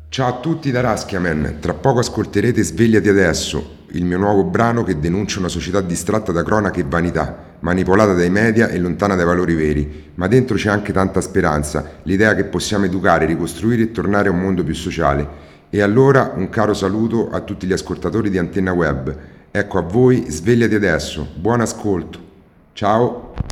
Ciao a tutti da Raskiaman, tra poco ascolterete Svegliati adesso, il mio nuovo brano che denuncia una società distratta da cronache e vanità, manipolata dai media e lontana dai valori veri, ma dentro c'è anche tanta speranza, l'idea che possiamo educare, ricostruire e tornare a un mondo più sociale. E allora un caro saluto a tutti gli ascoltatori di Antenna Web. Ecco a voi, svegliati adesso, buon ascolto. Ciao.